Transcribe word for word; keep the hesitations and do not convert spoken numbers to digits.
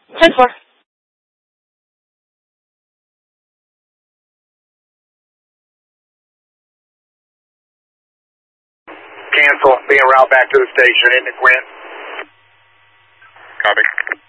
ten four. Cancel. Being route back to the station. Isn't it, Quinn? Copy.